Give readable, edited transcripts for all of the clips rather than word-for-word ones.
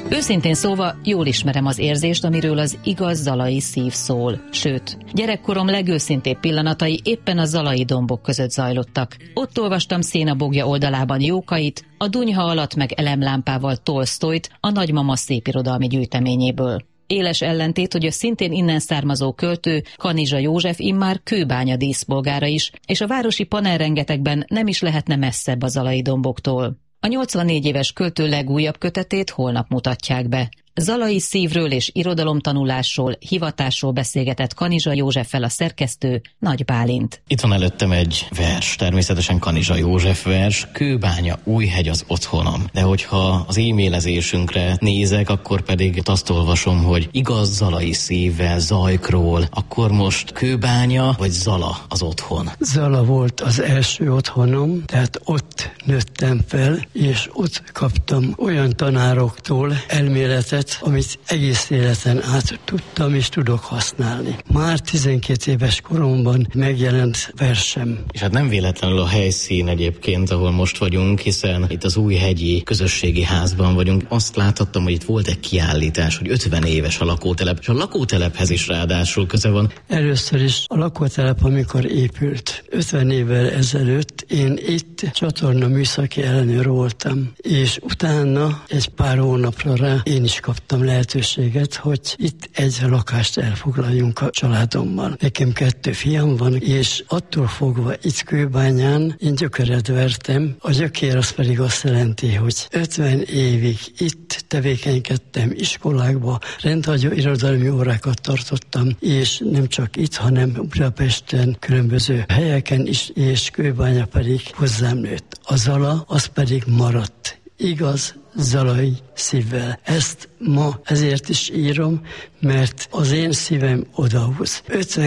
Őszintén szólva, jól ismerem az érzést, amiről az igaz zalai szív szól. Sőt, gyerekkorom legőszintébb pillanatai éppen a zalai dombok között zajlottak. Ott olvastam Széna Bogja oldalában Jókait, a Dunyha alatt meg elemlámpával Tolsztojt, a Nagymama szépirodalmi gyűjteményéből. Éles ellentét, hogy a szintén innen származó költő, Kanizsa József immár Kőbánya díszpolgára is, és a városi panelrengetegben nem is lehetne messzebb a zalai domboktól. A 84 éves költő legújabb kötetét holnap mutatják be. Zalai szívről és irodalomtanulásról, hivatásról beszélgetett Kanizsa Józseffel a szerkesztő, Nagy Bálint. Itt van előttem egy vers, természetesen Kanizsa József vers, Kőbánya, Újhegy az otthonom. De hogyha az e-mailezésünkre nézek, akkor pedig azt olvasom, hogy igaz zalai szívvel, Zajkról, akkor most Kőbánya vagy Zala az otthon? Zala volt az első otthonom, tehát ott nőttem fel, és ott kaptam olyan tanároktól elméletet, amit egész életen át tudtam és tudok használni. Már 12 éves koromban megjelent versem. És hát nem véletlenül a helyszín egyébként, ahol most vagyunk, hiszen itt az Újhegyi Közösségi Házban vagyunk. Azt láthattam, hogy itt volt egy kiállítás, hogy 50 éves a lakótelep, és a lakótelephez is ráadásul köze van. Először is a lakótelep, amikor épült, 50 évvel ezelőtt én itt csatorna műszaki ellenőr voltam, és utána egy pár hónapra rá én is kaptam lehetőséget, hogy itt egy lakást elfoglaljunk a családommal. Nekem 2 fiam van, és attól fogva itt Kőbányán én gyökeret vertem. A gyökér az pedig azt jelenti, hogy 50 évig itt tevékenykedtem, iskolákba, rendhagyó irodalmi órákat tartottam, és nem csak itt, hanem Budapesten, különböző helyeken is, és Kőbánya pedig hozzám nőtt. A Zala, az pedig maradt. Igaz, zalai szívvel. Ezt ma ezért is írom, mert az én szívem odahúz.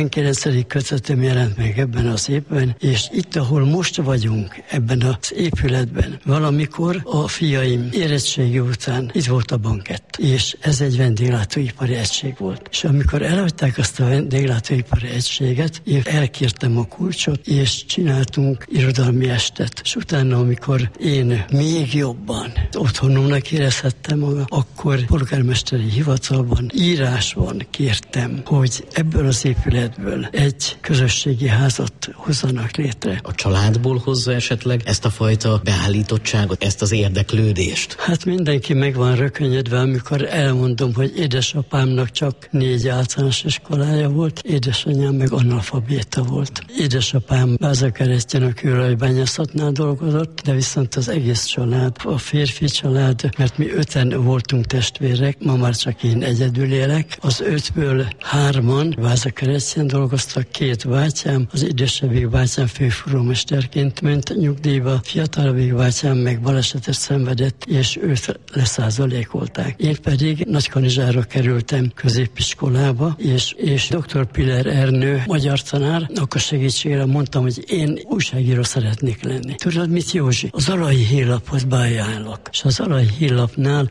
59. kötetem jelent meg ebben az évben, és itt, ahol most vagyunk, ebben az épületben, valamikor a fiaim érettségi után itt volt a bankett, és ez egy vendéglátóipari egység volt. És amikor elhagyták azt a vendéglátóipari egységet, én elkértem a kulcsot, és csináltunk irodalmi estet. És utána, amikor én még jobban otthonomnak érezhettem magam, akkor polgármesteri hivatalban, írásban kértem, hogy ebből az épületből egy közösségi házat hozzanak létre. A családból hozza esetleg ezt a fajta beállítottságot, ezt az érdeklődést? Hát mindenki meg van rökönyödve, amikor elmondom, hogy édesapámnak csak 4 általános iskolája volt, édesanyám meg analfabéta volt. Édesapám Bázakeresztjén a kőolajbányászatnál dolgozott, de viszont az egész család, a férfi család, mert mi 5-en voltunk testvérek, ma már csak én egyedül élek. Az 5-ből 3-an Bázakeresztjén dolgoztak, 2 bátyám, az idősebbik bátyám főfúrómesterként ment nyugdíjba, fiatalabbik bátyám meg balesetet szenvedett, és őt leszázalékolták. Én pedig Nagykanizsára kerültem középiskolába, és dr. Piller Ernő, magyar tanár, akkor segítségére mondtam, hogy én újságíró szeretnék lenni. Tudod mit, Józsi? A Zalai Hírlaphoz beajánlok. És a Zalai Hírlapnál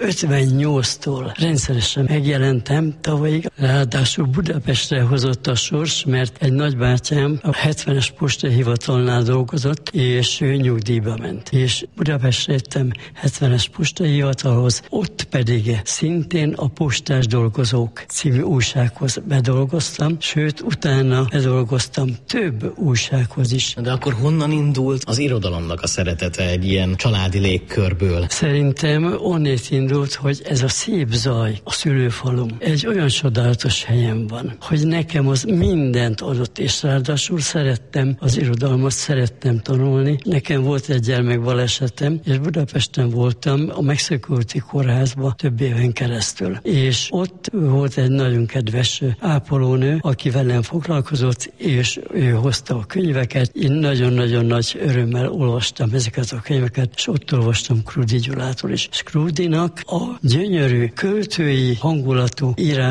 58-tól rendszeresen megjelentem tavalyig, ráadásul Budapestre hozott a sors, mert egy nagybátyám a 70-es postai hivatalnál dolgozott, és ő nyugdíjba ment. És Budapestre jöttem 70-es postai hivatalhoz, ott pedig szintén a Postás Dolgozók című újsághoz bedolgoztam, sőt, utána bedolgoztam több újsághoz is. De akkor honnan indult az irodalomnak a szeretete egy ilyen családi légkörből? Szerintem onnét indult, hogy ez a szép zaj, a szülőfalum egy olyan csodálatos helyen van, hogy nekem az mindent adott, és ráadásul szerettem az irodalmat, szerettem tanulni. Nekem volt egy gyermekbalesetem, és Budapesten voltam a Mexikó úti kórházban több éven keresztül. És ott volt egy nagyon kedves ápolónő, aki velem foglalkozott, és ő hozta a könyveket. Én nagyon-nagyon nagy örömmel olvastam ezeket a könyveket, és ott olvastam Krúdy Gyulától is. És Krúdynak a gyönyörű, költői hangulatú írás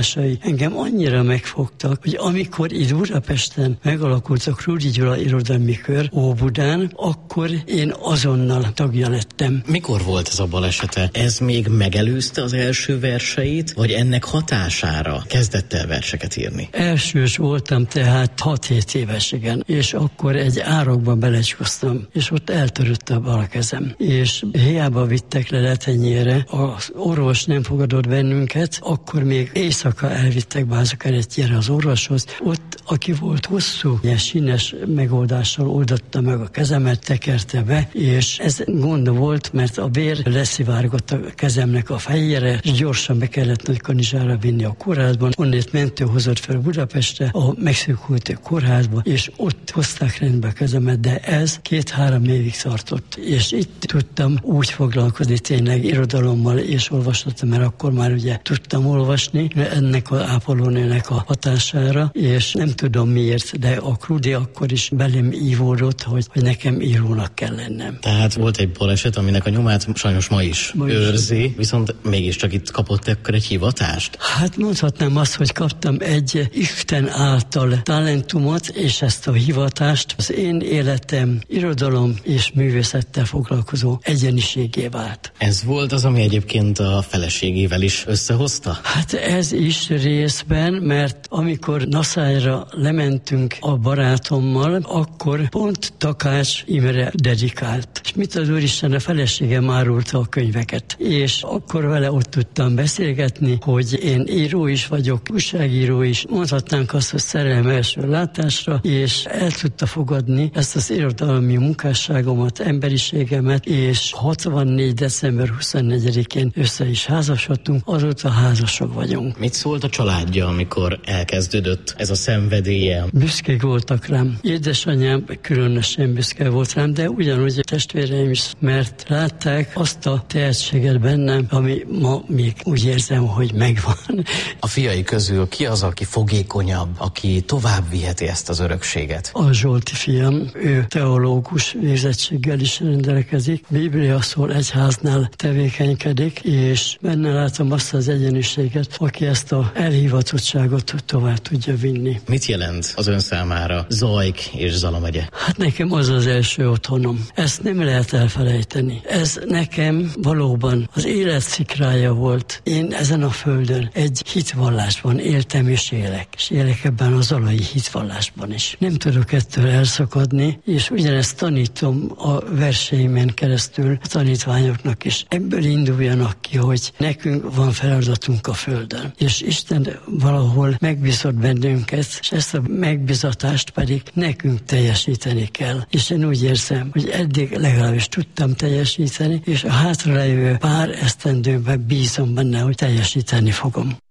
írásai engem annyira megfogtak, hogy amikor itt Budapesten megalakult a Krúdy Gyula Irodalmi Kör Óbudán, akkor én azonnal tagja lettem. Mikor volt ez a balesete? Ez még megelőzte az első verseit, vagy ennek hatására kezdett el verseket írni? Elsős voltam tehát 6-7 éves, igen, és akkor egy árokba belecskoztam, és ott eltörött a bal kezem. És hiába vittek le Letenyére, az orvos nem fogadott bennünket, akkor még éjszaka elvittek Báza-Kerettyére az orvoshoz. Ott, aki volt hosszú, ilyen sínes megoldással oldotta meg a kezemet, tekerte be, és ez gond volt, mert a vér leszivárgott a kezemnek a fejére, és gyorsan be kellett Nagykanizsára vinni a kórházban. Onnét mentő hozott fel Budapestre, a megszűkult kórházba, és ott hozták rendbe a kezemet, de ez 2-3 évig tartott. És itt tudtam úgy foglalkozni tényleg irodalommal és olvasottam, mert akkor már ugye tudtam olvasni ennek az ápolónőnek a hatására, és nem tudom miért, de a Krúdy akkor is belém ívódott, hogy nekem írónak kell lennem. Tehát volt egy baleset, aminek a nyomát sajnos ma is őrzi, viszont mégiscsak itt kapott akkor egy hivatást? Hát mondhatnám azt, hogy kaptam egy Isten által talentumot, és ezt a hivatást az én életem irodalom és művészettel foglalkozó egyeniségé vált. Ez volt az, ami egyébként a feleségével is összehozta? Hát ez is részben, mert amikor Naszályra lementünk a barátommal, akkor pont Takács Imre dedikált. És mit az Úristen, a feleségem árulta a könyveket. És akkor vele ott tudtam beszélgetni, hogy én író is vagyok, újságíró is, mondhatnánk azt, hogy szerelem első látásra, és el tudta fogadni ezt az irodalmi munkásságomat, emberiségemet, és 64. december 24-én össze is házasodtunk, azóta házasok vagyunk. Mit szólt a családja, amikor elkezdődött ez a szenvedélye? Büszkék voltak rám. Édesanyám különösen büszke volt rám, de ugyanúgy a testvéreim is, mert látták azt a tehetséget bennem, ami ma még úgy érzem, hogy megvan. A fiai közül ki az, aki fogékonyabb, aki tovább viheti ezt az örökséget? A Zsolti fiam, ő teológus végzettséggel is rendelkezik, Biblia szól egyháznál tevékenykedik, és benne látom azt az egyeniséget, aki ezt a elhivatottságot tovább tudja vinni. Mit jelent az ön számára Zajk és Zala megye? Hát nekem az az első otthonom. Ezt nem lehet elfelejteni. Ez nekem valóban az élet szikrája volt. Én ezen a földön egy hitvallásban éltem és élek. És élek ebben a zalai hitvallásban is. Nem tudok ettől elszakadni, és ugyanezt tanítom a verseimen keresztül a tanítványoknak is. Ebből induljanak ki, hogy nekünk van feladatunk a földön. És Isten valahol megbízott bennünket, és ezt a megbizatást pedig nekünk teljesíteni kell. És én úgy érzem, hogy eddig legalábbis tudtam teljesíteni, és a hátralévő pár esztendőben bízom benne, hogy teljesíteni fogom.